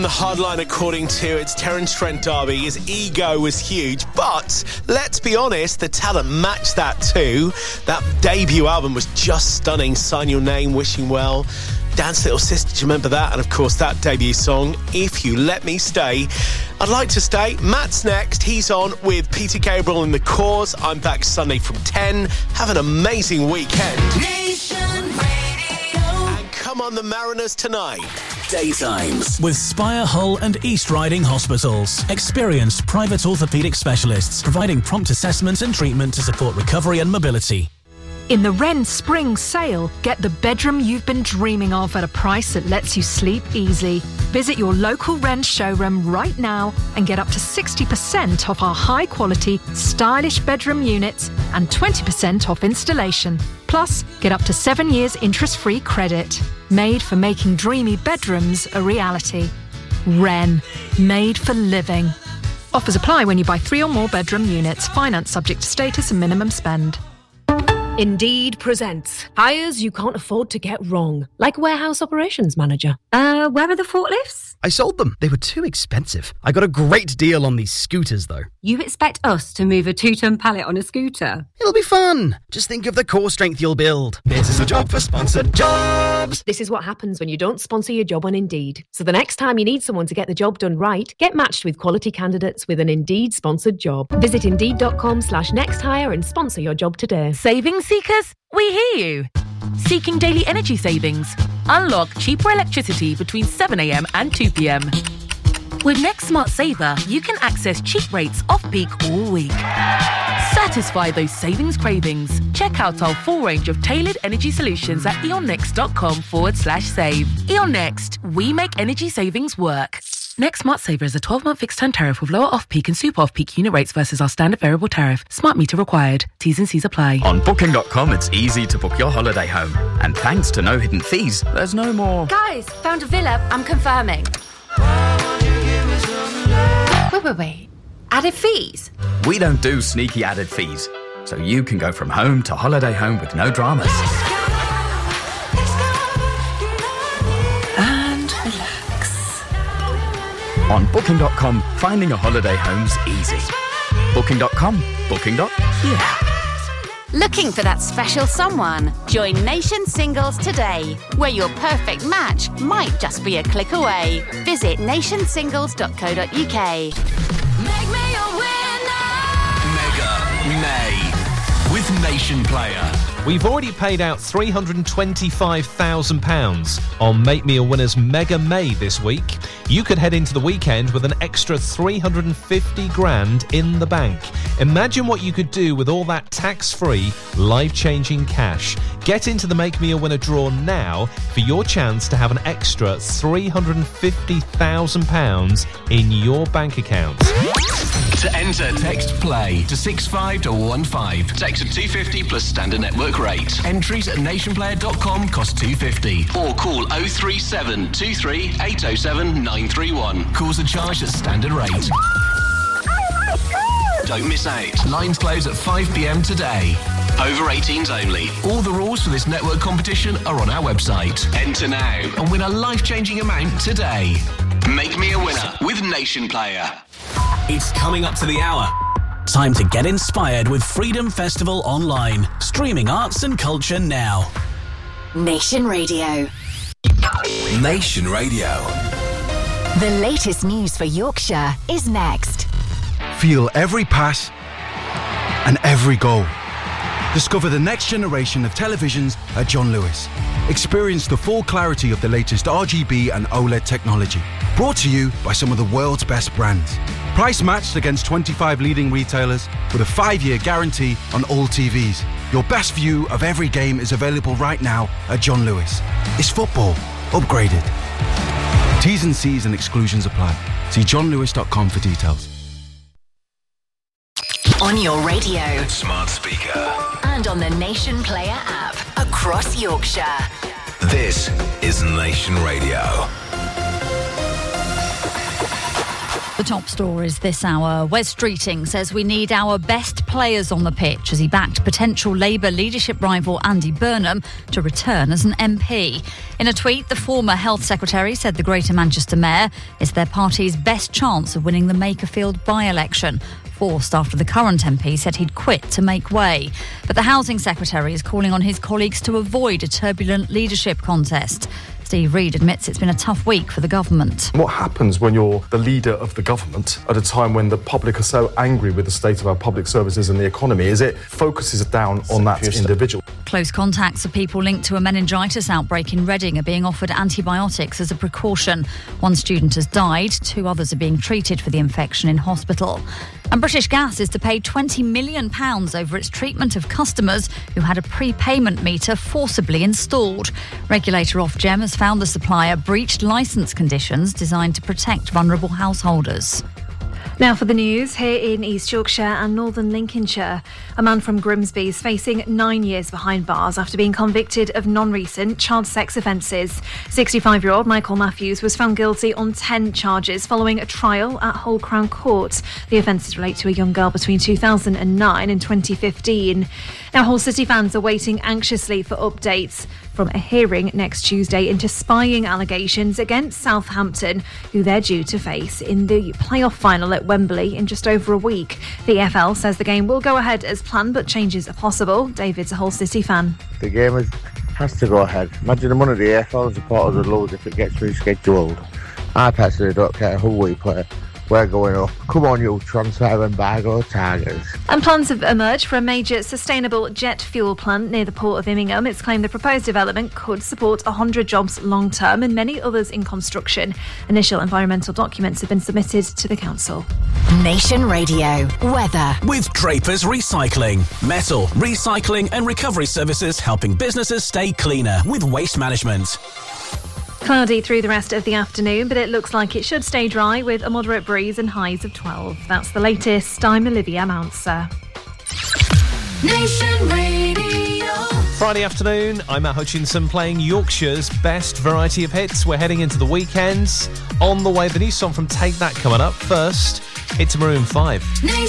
The hardline, according to its Terence Trent derby, his ego was huge, but let's be honest, the talent matched that too. That debut album was just stunning. Sign Your Name, Wishing Well, Dance Little Sister, do you remember that? And of course that debut song, If You Let Me Stay. I'd like to stay. Matt's next. He's on with Peter Gabriel and The Cause. I'm back Sunday from 10. Have an amazing weekend. Nation Radio. And come on the Mariners tonight. Daytimes with Spire, Hull and East Riding Hospitals. Experienced private orthopaedic specialists providing prompt assessment and treatment to support recovery and mobility. In the Wren Spring Sale, get the bedroom you've been dreaming of at a price that lets you sleep easy. Visit your local Wren showroom right now and get up to 60% off our high-quality, stylish bedroom units and 20% off installation. Plus, get up to 7 years interest-free credit. Made for making dreamy bedrooms a reality. Wren. Made for living. Offers apply when you buy 3 or more bedroom units. Finance subject to status and minimum spend. Indeed presents hires you can't afford to get wrong, like warehouse operations manager. Where are the forklifts? I sold them. They were too expensive. I got a great deal on these scooters, though. You expect us to move a 2-ton pallet on a scooter? It'll be fun. Just think of the core strength you'll build. This is a job for sponsored jobs. This is what happens when you don't sponsor your job on Indeed. So the next time you need someone to get the job done right, get matched with quality candidates with an Indeed sponsored job. Visit Indeed.com/nexthire and sponsor your job today. Savings seekers, we hear you. Seeking daily energy savings? Unlock cheaper electricity between 7 a.m. and 2 p.m. With Next Smart Saver, you can access cheap rates off-peak all week. Satisfy those savings cravings. Check out our full range of tailored energy solutions at eonnext.com/save. E.ON Next, we make energy savings work. Next Smart Saver is a 12-month fixed-term tariff with lower off-peak and super off-peak unit rates versus our standard variable tariff. Smart meter required. T's and C's apply. On Booking.com, it's easy to book your holiday home. And thanks to no hidden fees, there's no more... Guys, found a villa. I'm confirming. Wait. Added fees? We don't do sneaky added fees. So you can go from home to holiday home with no dramas. And relax. On Booking.com, finding a holiday home's easy. Booking.com. Booking.yeah. Looking for that special someone? Join Nation Singles today, where your perfect match might just be a click away. Visit nationsingles.co.uk. Make me a winner! Mega May with Nation Player. We've already paid out £325,000 on Make Me a Winner's Mega May this week. You could head into the weekend with an extra 350 grand in the bank. Imagine what you could do with all that tax-free, life-changing cash. Get into the Make Me a Winner draw now for your chance to have an extra £350,000 in your bank account. To enter, text PLAY to 65215. Text at 250 plus standard network rate. Entries at nationplayer.com cost £250. Or call 037 23 807 931. Calls are charged at standard rate. Don't miss out. Lines close at 5 p.m. today. Over 18s only. All the rules for this network competition are on our website. Enter now and win a life-changing amount today. Make me a winner with Nation Player. It's coming up to the hour. Time to get inspired with Freedom Festival Online. Streaming arts and culture now. Nation Radio. Nation Radio. The latest news for Yorkshire is next. Feel every pass and every goal. Discover the next generation of televisions at John Lewis. Experience the full clarity of the latest RGB and OLED technology. Brought to you by some of the world's best brands. Price matched against 25 leading retailers with a 5-year guarantee on all TVs. Your best view of every game is available right now at John Lewis. It's football upgraded. T's and C's and exclusions apply. See johnlewis.com for details. On your radio, smart speaker, and on the Nation Player app across Yorkshire. This is Nation Radio. The top stories this hour. Wes Streeting says we need our best players on the pitch as he backed potential Labour leadership rival Andy Burnham to return as an MP. In a tweet, the former Health Secretary said the Greater Manchester Mayor is their party's best chance of winning the Makerfield by-election, forced after the current MP said he'd quit to make way. But the Housing Secretary is calling on his colleagues to avoid a turbulent leadership contest. Steve Reid admits it's been a tough week for the government. What happens when you're the leader of the government at a time when the public are so angry with the state of our public services and the economy is it focuses down on that individual. Close contacts of people linked to a meningitis outbreak in Reading are being offered antibiotics as a precaution. One student has died, 2 others are being treated for the infection in hospital. And British Gas is to pay £20 million over its treatment of customers who had a prepayment meter forcibly installed. Regulator Ofgem has found the supplier breached licence conditions designed to protect vulnerable householders. Now for the news, here in East Yorkshire and Northern Lincolnshire. A man from Grimsby is facing 9 years behind bars after being convicted of non-recent child sex offences. 65-year-old Michael Matthews was found guilty on 10 charges following a trial at Hull Crown Court. The offences relate to a young girl between 2009 and 2015. Now Hull City fans are waiting anxiously for updates from a hearing next Tuesday into spying allegations against Southampton, who they're due to face in the playoff final at Wembley in just over a week. The EFL says the game will go ahead as planned, but changes are possible. David's a Hull City fan. The game has to go ahead. Imagine the money the EFL supporters would lose if it gets rescheduled. I personally don't care who we play. We're going up. Come on, you transfer embargo Tigers. And plans have emerged for a major sustainable jet fuel plant near the port of Immingham. It's claimed the proposed development could support 100 jobs long-term and many others in construction. Initial environmental documents have been submitted to the council. Nation Radio weather. With Draper's Recycling. Metal, recycling and recovery services helping businesses stay cleaner with waste management. Cloudy through the rest of the afternoon, but it looks like it should stay dry with a moderate breeze and highs of 12. That's the latest. I'm Olivia Mounser. Nation Radio. Friday afternoon, I'm Matt Hutchinson playing Yorkshire's best variety of hits. We're heading into the weekends. On the way, the new song from Take That coming up. First, it's Maroon 5. Nation